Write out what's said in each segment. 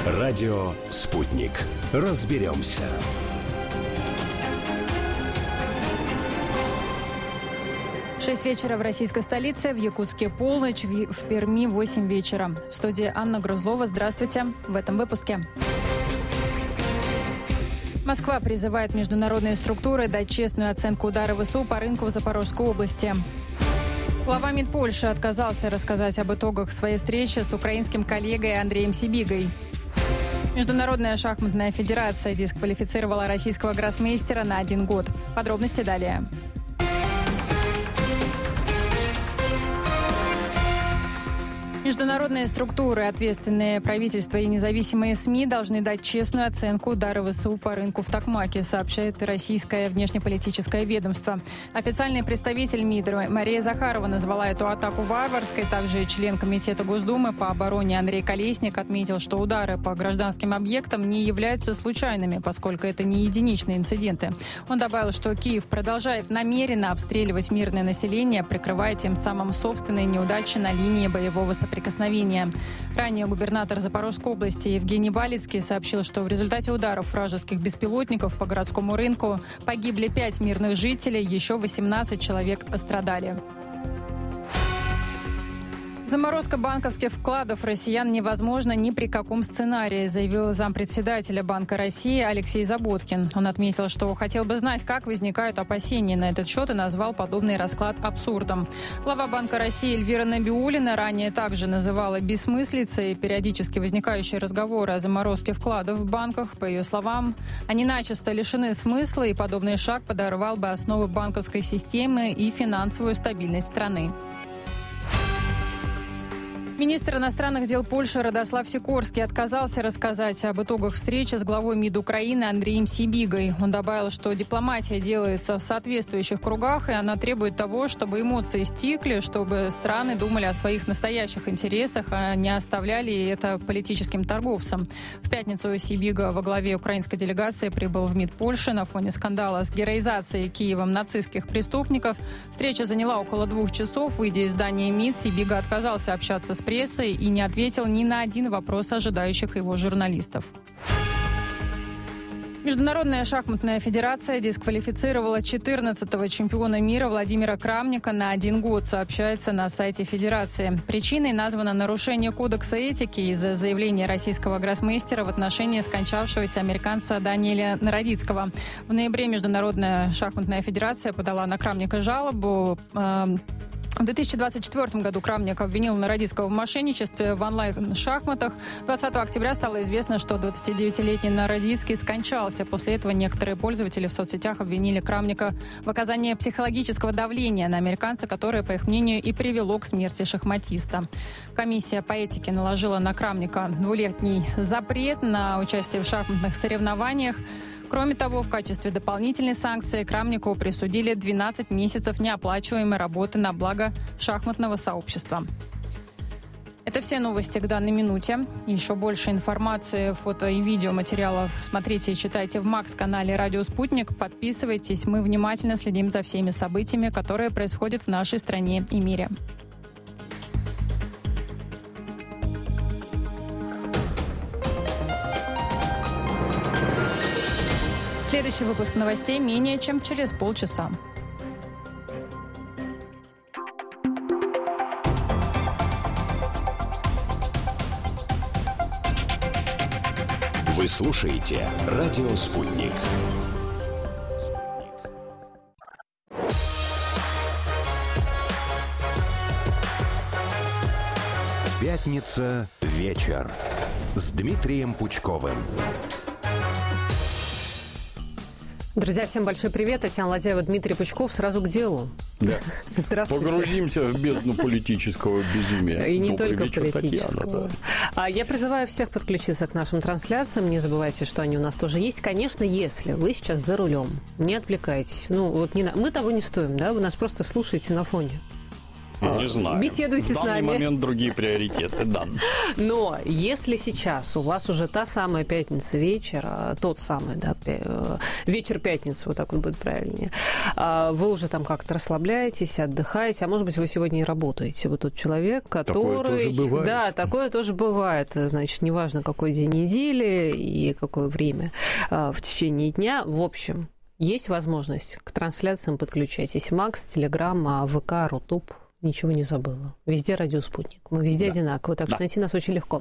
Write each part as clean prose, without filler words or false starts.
Радио «Спутник». Разберемся. Шесть вечера в российской столице, в Якутске полночь, в Перми 8 вечера. В студии Анна Грузлова. Здравствуйте. В этом выпуске. Москва призывает международные структуры дать честную оценку удара ВСУ по рынку в Запорожской области. Глава МИД Польши отказался рассказать об итогах своей встречи с украинским коллегой Андреем Сибигой. Международная шахматная федерация дисквалифицировала российского гроссмейстера на 1 год. Подробности далее. Международные структуры, ответственные правительства и независимые СМИ должны дать честную оценку удара ВСУ по рынку в Токмаке, сообщает российское внешнеполитическое ведомство. Официальный представитель МИД Мария Захарова назвала эту атаку варварской. Также член Комитета Госдумы по обороне Андрей Колесник отметил, что удары по гражданским объектам не являются случайными, поскольку это не единичные инциденты. Он добавил, что Киев продолжает намеренно обстреливать мирное население, прикрывая тем самым собственные неудачи на линии боевого соприкосновения. Ранее губернатор Запорожской области Евгений Балицкий сообщил, что в результате ударов вражеских беспилотников по городскому рынку погибли 5 мирных жителей, еще 18 человек пострадали. Заморозка банковских вкладов россиян невозможна ни при каком сценарии, заявил зампредседателя Банка России Алексей Заботкин. Он отметил, что хотел бы знать, как возникают опасения на этот счет, и назвал подобный расклад абсурдом. Глава Банка России Эльвира Набиуллина ранее также называла бессмыслицей периодически возникающие разговоры о заморозке вкладов в банках. По ее словам, они начисто лишены смысла, и подобный шаг подорвал бы основы банковской системы и финансовую стабильность страны. Министр иностранных дел Польши Радослав Сикорский отказался рассказать об итогах встречи с главой МИД Украины Андреем Сибигой. Он добавил, что дипломатия делается в соответствующих кругах, и она требует того, чтобы эмоции стихли, чтобы страны думали о своих настоящих интересах, а не оставляли это политическим торговцам. В пятницу Сибига во главе украинской делегации прибыл в МИД Польши на фоне скандала с героизацией Киевом нацистских преступников. Встреча заняла около 2 часов. Выйдя из здания МИД, Сибига отказался общаться с прессой и не ответил ни на один вопрос ожидающих его журналистов. Международная шахматная федерация дисквалифицировала 14-го чемпиона мира Владимира Крамника на 1 год, сообщается на сайте федерации. Причиной названо нарушение кодекса этики из-за заявления российского гроссмейстера в отношении скончавшегося американца Даниэля Народицкого. В ноябре Международная шахматная федерация подала на Крамника жалобу. В 2024 году Крамник обвинил Народицкого в мошенничестве в онлайн-шахматах. 20 октября стало известно, что 29-летний Народицкий скончался. После этого некоторые пользователи в соцсетях обвинили Крамника в оказании психологического давления на американца, которое, по их мнению, и привело к смерти шахматиста. Комиссия по этике наложила на Крамника 2-летний запрет на участие в шахматных соревнованиях. Кроме того, в качестве дополнительной санкции Крамнику присудили 12 месяцев неоплачиваемой работы на благо шахматного сообщества. Это все новости к данной минуте. Еще больше информации, фото и видеоматериалов смотрите и читайте в МАКС-канале «Радио Спутник». Подписывайтесь. Мы внимательно следим за всеми событиями, которые происходят в нашей стране и мире. Следующий выпуск новостей менее чем через полчаса. Вы слушаете «Радио Спутник». Пятница. Вечер. С Дмитрием Пучковым. Друзья, всем большой привет. Татьяна Ладяева, Дмитрий Пучков. Сразу к делу. Да. Здравствуйте. Погрузимся в бездну политического безумия. И не Добрый только вечер, политического. Татьяна, Я призываю всех подключиться к нашим трансляциям. Не забывайте, что они у нас тоже есть. Конечно, если вы сейчас за рулем, не отвлекайтесь. Мы того не стоим, да? Вы нас просто слушаете на фоне. Не знаю. Беседуйте с нами. В данный момент другие приоритеты, да. Но если сейчас у вас уже та самая пятница вечер, тот самый, да, вечер пятницы, вот так вот будет правильнее, вы уже там как-то расслабляетесь, отдыхаете, а может быть, вы сегодня и работаете. Вы тот человек, который... Такое тоже бывает. Да, такое тоже бывает. Значит, неважно, какой день недели и какое время в течение дня. В общем, есть возможность к трансляциям подключайтесь. Макс, Телеграм, ВК, Рутуб. Ничего не забыла. Везде «Радио Спутник». Мы везде одинаковы, так что найти нас очень легко.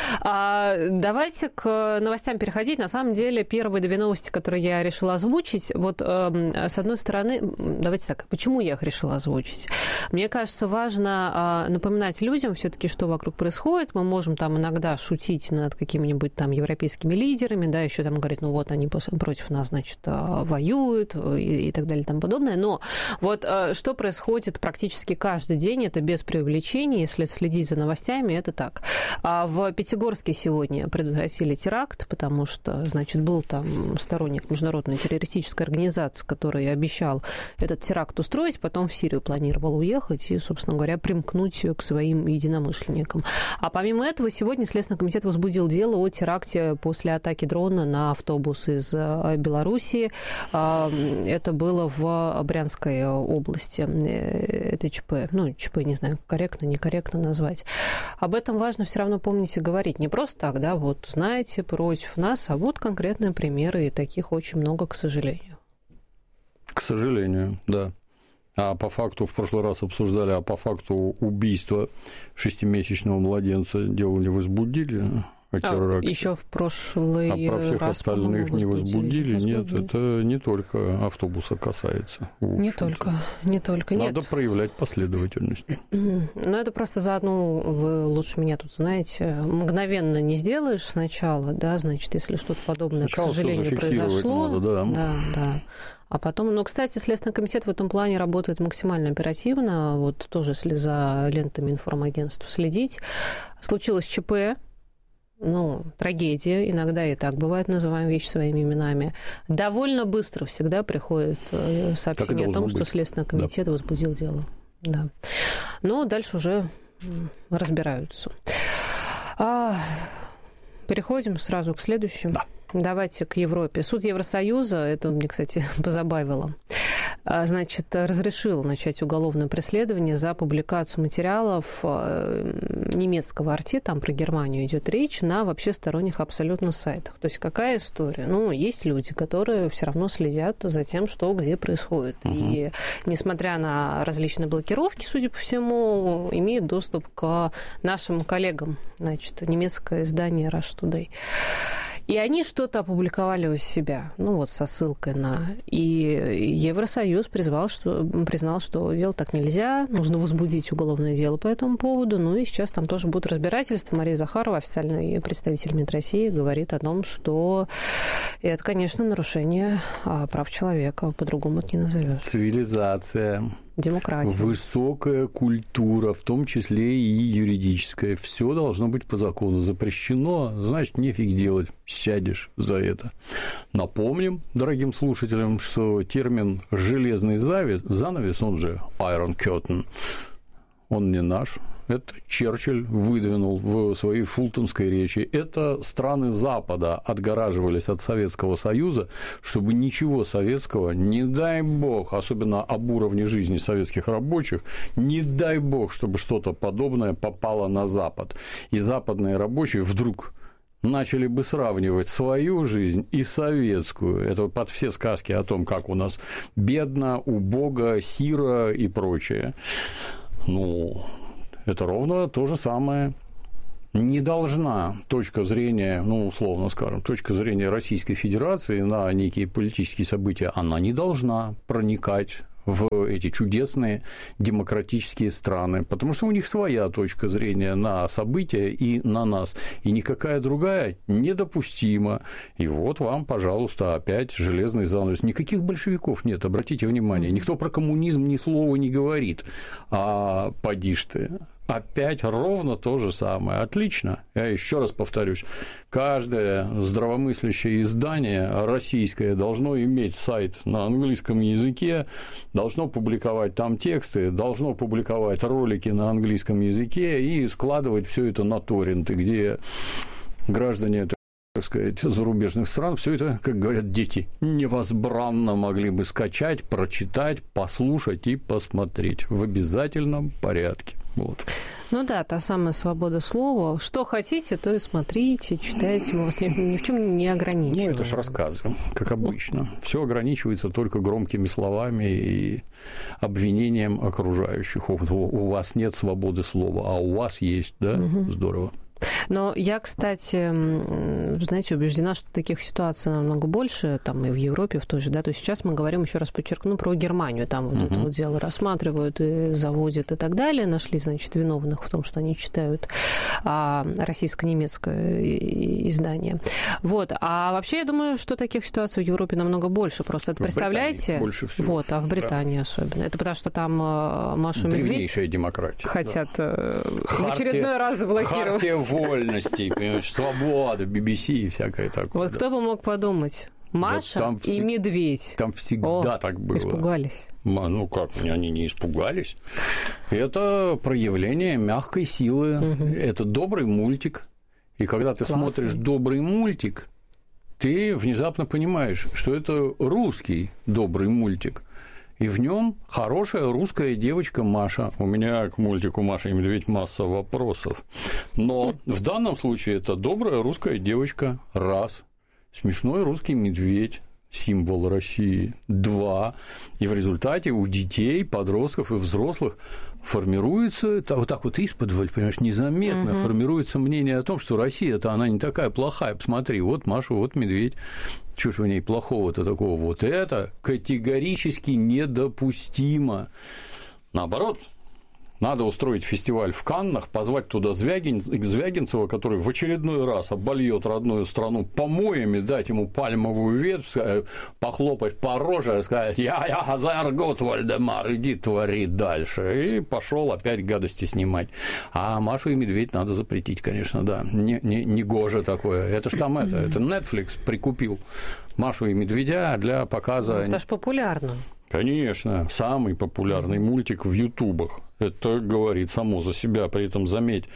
Давайте к новостям переходить. На самом деле, первые две новости, которые я решила озвучить, вот с одной стороны, давайте так, почему я их решила озвучить? Мне кажется, важно напоминать людям все-таки, что вокруг происходит. Мы можем там иногда шутить над какими-нибудь там европейскими лидерами, да, еще там говорить, ну вот они против нас, значит, воюют и так далее и тому подобное. Но вот что происходит практически каждый день, это без преувеличения, если следить за новостями, это так. А в Пятигорске сегодня предотвратили теракт, потому что, значит, был там сторонник международной террористической организации, который обещал этот теракт устроить, потом в Сирию планировал уехать и, собственно говоря, примкнуть к своим единомышленникам. А помимо этого, сегодня Следственный комитет возбудил дело о теракте после атаки дрона на автобус из Белоруссии. Это было в Брянской области. Это ЧП. Ну, ЧП, не знаю, корректно, некорректно назвать. Об этом важно все равно помнить и говорить. Не просто так, да, вот знаете, против нас, а вот конкретные примеры, и таких очень много, к сожалению. К сожалению, да. А по факту, в прошлый раз обсуждали, а по факту убийства 6-месячного младенца дело не возбудили? Еще в прошлый раз. А про всех остальных не возбудили? Нет, это не только автобуса касается. Не только. Надо проявлять последовательность. Ну, это просто заодно, вы лучше меня тут знаете, мгновенно не сделаешь сначала, да, значит, если что-то подобное, сначала, к сожалению, произошло. Надо, да. А потом, ну, кстати, Следственный комитет в этом плане работает максимально оперативно. Вот тоже, если за лентами информагентства следить. Случилось ЧП. Ну, трагедия, иногда и так бывает, называем вещи своими именами. Довольно быстро всегда приходит сообщение о том, что Следственный комитет возбудил дело. Да. Но дальше уже разбираются. Переходим сразу к следующему. Да. Давайте к Европе. Суд Евросоюза, это мне, кстати, позабавило, значит, разрешил начать уголовное преследование за публикацию материалов немецкого RT, там про Германию идет речь, на вообще сторонних абсолютно сайтах. То есть какая история? Ну, есть люди, которые все равно следят за тем, что где происходит. И несмотря на различные блокировки, судя по всему, имеют доступ к нашим коллегам, значит, немецкое издание Russia Today. И они что-то опубликовали у себя, ну вот со ссылкой на... И Евросоюз признал, что делать так нельзя, нужно возбудить уголовное дело по этому поводу. Ну и сейчас там тоже будет разбирательство. Мария Захарова, официальный представитель МИД России, говорит о том, что это, конечно, нарушение прав человека, по-другому это не назовешь. Цивилизация. Демократия. Высокая культура, в том числе и юридическая. Все должно быть по закону. Запрещено, значит, нефиг делать. Сядешь за это. Напомним дорогим слушателям, что термин «железный занавес», он же Iron Curtain, он не наш. Это Черчилль выдвинул в своей фултонской речи. Это страны Запада отгораживались от Советского Союза, чтобы ничего советского, не дай бог, особенно об уровне жизни советских рабочих, не дай бог, чтобы что-то подобное попало на Запад. И западные рабочие вдруг начали бы сравнивать свою жизнь и советскую. Это под все сказки о том, как у нас бедно, убого, сиро и прочее. Ну, это ровно то же самое. Не должна точка зрения, ну, условно скажем, точка зрения Российской Федерации на некие политические события, она не должна проникать в эти чудесные демократические страны, потому что у них своя точка зрения на события и на нас, и никакая другая недопустима. И вот вам, пожалуйста, опять железный занавес. Никаких большевиков нет, обратите внимание, никто про коммунизм ни слова не говорит, а поди ж ты. Опять ровно то же самое. Отлично. Я еще раз повторюсь. Каждое здравомыслящее издание российское должно иметь сайт на английском языке, должно публиковать там тексты, должно публиковать ролики на английском языке и складывать все это на торренты, где граждане, так сказать, зарубежных стран, все это, как говорят дети, невозбранно могли бы скачать, прочитать, послушать и посмотреть в обязательном порядке. Вот. Ну да, та самая свобода слова. Что хотите, то и смотрите, читайте. Мы вас ни в чем не ограничиваем. Ну, это же рассказы, как обычно. Все ограничивается только громкими словами и обвинением окружающих. У вас нет свободы слова, а у вас есть, да? Угу. Здорово. Но я, кстати, знаете, убеждена, что таких ситуаций намного больше, там и в Европе, в той же, да, то сейчас мы говорим, еще раз подчеркну, про Германию, там вот это вот дело рассматривают и заводят и так далее, нашли, значит, виновных в том, что они читают российско-немецкое издание. Вот, а вообще я думаю, что таких ситуаций в Европе намного больше, просто это представляете? Больше всего. Вот, а в Британии особенно. Это потому что там Машу Медведь древнейшая демократия. Хотят в очередной раз заблокировать. Вольностей, понимаешь, свобода, BBC и всякое такое. Вот кто бы мог подумать? Маша и Медведь. Там всегда так было. Испугались. Ну как, они не испугались. Это проявление мягкой силы. Угу. Это добрый мультик. И когда ты смотришь добрый мультик, ты внезапно понимаешь, что это русский добрый мультик. И в нем хорошая русская девочка Маша. У меня к мультику «Маша и Медведь» масса вопросов. Но в данном случае это добрая русская девочка – раз. Смешной русский медведь – символ России – два. И в результате у детей, подростков и взрослых формируется, вот так вот исподволь, понимаешь, незаметно формируется мнение о том, что Россия-то она не такая плохая. Посмотри, вот Маша, вот медведь. Чего ж в ней плохого-то такого? Вот это категорически недопустимо. Наоборот, надо устроить фестиваль в Каннах, позвать туда Звягинцева, который в очередной раз обольет родную страну помоями, дать ему пальмовую ветвь, похлопать по роже, сказать: «Я Заргот, Вальдемар, иди твори дальше». И пошел опять гадости снимать. А Машу и Медведь надо запретить, конечно, да. Не гоже такое. Это ж там это Netflix прикупил Машу и Медведя для показа. Это ж популярно. Конечно, самый популярный мультик в ютубах. Это говорит само за себя. При этом заметь,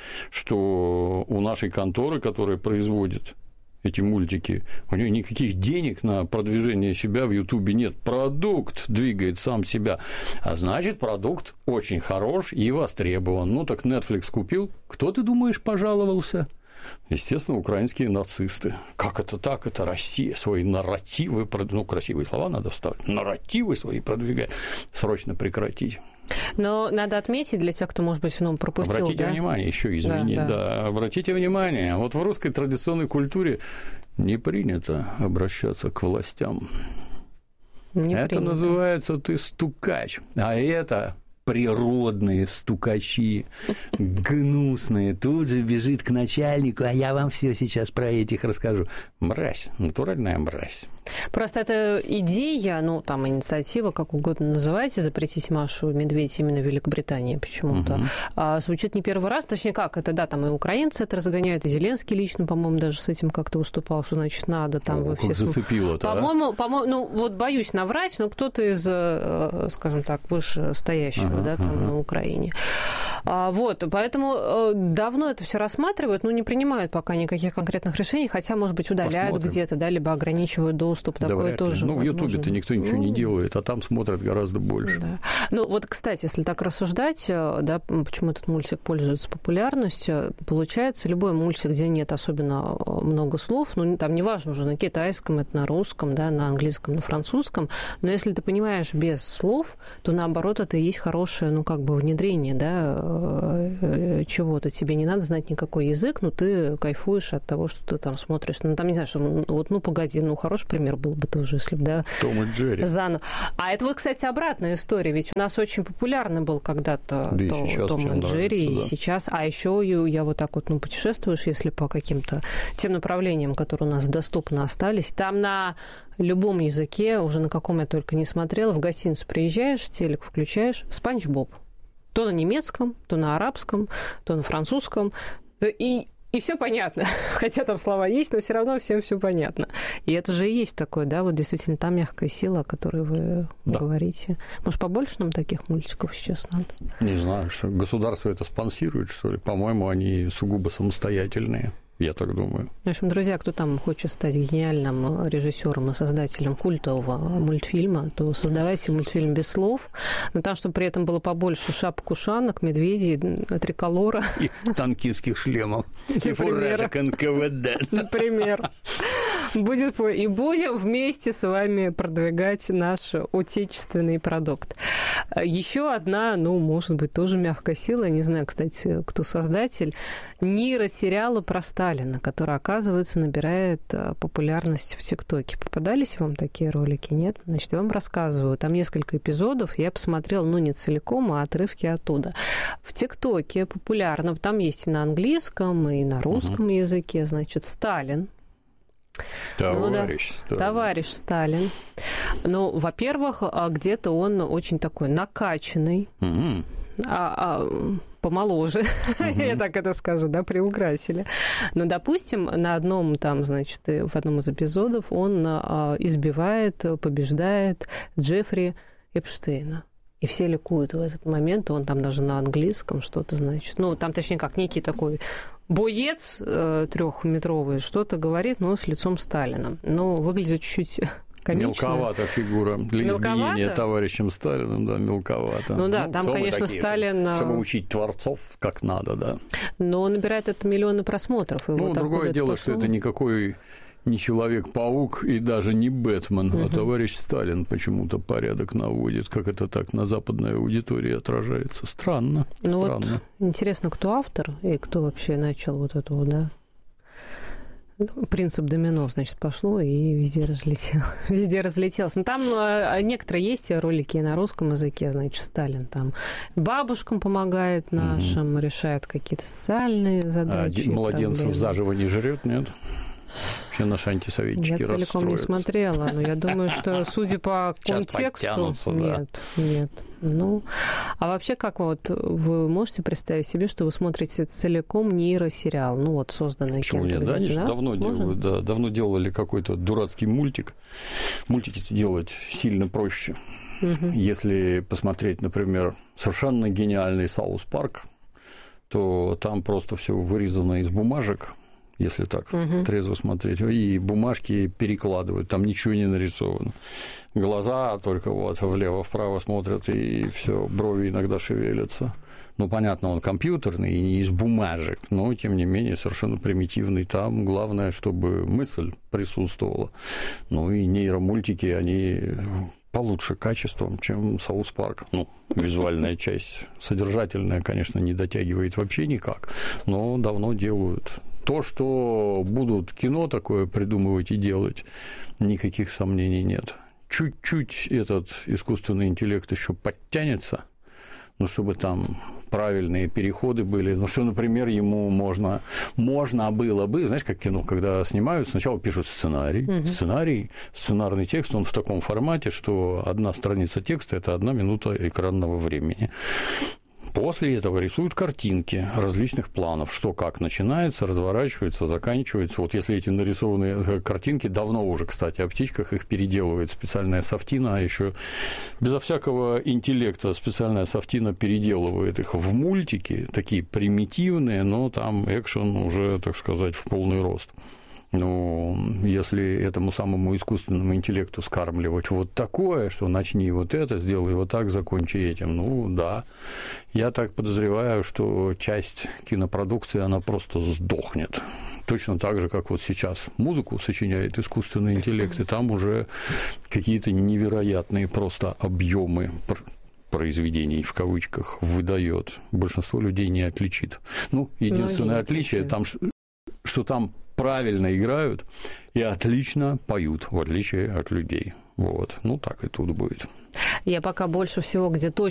что у нашей конторы, которая производит эти мультики, у нее никаких денег на продвижение себя в ютубе нет. Продукт двигает сам себя. А значит, продукт очень хорош и востребован. Ну, так Netflix купил. Кто, ты думаешь, пожаловался? Естественно, украинские нацисты. Как это так? Это Россия свои нарративы, ну, красивые слова надо вставить, нарративы свои продвигает. Срочно прекратить. Но надо отметить для тех, кто, может быть, пропустил. Обратите внимание, еще извини, да, обратите внимание, вот в русской традиционной культуре не принято обращаться к властям. Это называется «ты стукач», а это природные стукачи, гнусные, тут же бежит к начальнику, а я вам все сейчас про этих расскажу. Мразь, натуральная мразь. Просто это идея, ну, там, инициатива, как угодно называйте, запретить Машу и Медведь именно в Великобритании почему-то. Звучит не первый раз, точнее, как это, да, там и украинцы это разгоняют, и Зеленский лично, по-моему, даже с этим как-то выступал, что, значит, надо там... О, как зацепило-то, по-моему, ну, вот боюсь наврать, но кто-то из, скажем так, вышестоящего, да, там, на Украине. Вот, поэтому давно это все рассматривают, но не принимают пока никаких конкретных решений, хотя, может быть, удаляют где-то, да, либо ограничивают доступ, да, такое тоже. Ну, в Ютубе-то никто ничего не делает, а там смотрят гораздо больше. Да. Ну, вот, кстати, если так рассуждать, да, почему этот мультик пользуется популярностью, получается, любой мультик, где нет особенно много слов, ну, там неважно уже на китайском, это на русском, да, на английском, на французском, но если ты понимаешь без слов, то, наоборот, это и есть хорошее, ну, как бы внедрение, да, чего-то. Тебе не надо знать никакой язык, но ты кайфуешь от того, что ты там смотришь. Ну, там, не знаю, что, вот, ну, погоди, ну, хороший пример был бы тоже, если бы, да. Том и Джерри. Заново. А это вот, кстати, обратная история, ведь у нас очень популярный был когда-то да Том и Джерри, и да. сейчас. А еще я вот так вот, ну, путешествуешь, если по каким-то тем направлениям, которые у нас доступны остались, там на любом языке, уже на каком я только не смотрела, в гостиницу приезжаешь, телек включаешь, Спанч Боб. То на немецком, то на арабском, то на французском. И все понятно. Хотя там слова есть, но все равно всем все понятно. И это же и есть такое, да, вот действительно та мягкая сила, о которой вы говорите. Может, побольше нам таких мультиков сейчас надо? Не знаю, что государство это спонсирует, что ли. По-моему, они сугубо самостоятельные. Я так думаю. В общем, друзья, кто там хочет стать гениальным режиссером и создателем культового мультфильма, то создавайте мультфильм без слов, но там, чтобы при этом было побольше шапок-ушанок, медведей, триколора. И танкистских шлемов. И фуражек НКВД. Например. И будем вместе с вами продвигать наш отечественный продукт. Еще одна, может быть, тоже мягкая сила, не знаю, кстати, кто создатель, нейросериала про Сталина, который, оказывается, набирает популярность в ТикТоке. Попадались вам такие ролики, нет? Значит, я вам рассказываю. Там несколько эпизодов, я посмотрела, не целиком, а отрывки оттуда. В ТикТоке популярно, там есть и на английском, и на русском языке, значит, Сталин. Товарищ Сталин. Во-первых, где-то он очень такой накачанный, помоложе, я так это скажу, да, приукрасили. Но, допустим, на одном там, значит, в одном из эпизодов он избивает, побеждает Джеффри Эпштейна. И все ликуют в этот момент, он там даже на английском что-то, значит, там, точнее, как некий такой боец трехметровый что-то говорит, с лицом Сталина. Выглядит чуть-чуть комично. Мелковата фигура для избиения товарищем Сталиным, да, мелковато. Там, конечно, такие, Сталин... Чтобы учить творцов как надо, да. Но набирает это миллионы просмотров. Другое дело, что это никакой не Человек-паук и даже не Бэтмен, а товарищ Сталин почему-то порядок наводит. Как это так на западной аудитории отражается? Странно. Странно. Интересно, кто автор и кто вообще начал эту, да? Принцип домино, значит, пошло и везде разлетелось. Там некоторые есть ролики на русском языке, значит, Сталин там бабушкам помогает нашим, решает какие-то социальные задачи. Младенцев заживо не жрет, нет? Вообще наши антисоветчики расстроятся. Я целиком не смотрела, но я думаю, что, судя по контексту... Нет. А вообще, как вы можете представить себе, что вы смотрите целиком нейросериал, созданный кем-то? Почему нет? Да, они же давно делают, да. Давно делали какой-то дурацкий мультик. Мультики делать сильно проще. Если посмотреть, например, совершенно гениальный Саус Парк, то там просто все вырезано из бумажек, если так трезво смотреть, и бумажки перекладывают, там ничего не нарисовано. Глаза только влево-вправо смотрят, и все, брови иногда шевелятся. Понятно, он компьютерный и не из бумажек, но, тем не менее, совершенно примитивный. Там главное, чтобы мысль присутствовала. И нейромультики, они получше качеством, чем Саус Парк. Визуальная часть, содержательная, конечно, не дотягивает вообще никак, но давно делают. То, что будут кино такое придумывать и делать, никаких сомнений нет. Чуть-чуть этот искусственный интеллект еще подтянется, чтобы там правильные переходы были. Что, например, ему можно было бы, знаешь, как кино, когда снимают, сначала пишут сценарий, сценарный текст, он в таком формате, что одна страница текста – это 1 минута экранного времени. После этого рисуют картинки различных планов, что как начинается, разворачивается, заканчивается. Если эти нарисованные картинки, давно уже, кстати, о птичках, их переделывает специальная софтина, а еще безо всякого интеллекта специальная софтина переделывает их в мультики, такие примитивные, но там экшен уже, так сказать, в полный рост. Если этому самому искусственному интеллекту скармливать такое, что начни это, сделай так, закончи этим, да. Я так подозреваю, что часть кинопродукции, она просто сдохнет. Точно так же, как сейчас музыку сочиняет искусственный интеллект, и там уже какие-то невероятные просто объемы произведений, в кавычках, выдает. Большинство людей не отличит. Единственное отличие, что там правильно играют и отлично поют, в отличие от людей. Так и тут будет. Я пока больше всего, где точно